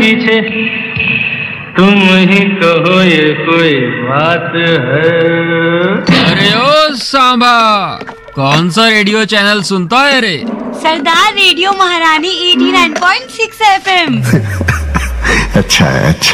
पीछे तुम ही कहो ये कोई बात है। अरे ओ सांबा, कौन सा रेडियो चैनल सुनता है रे? सरदार रेडियो महारानी 89.6 FM। अच्छा है, अच्छा।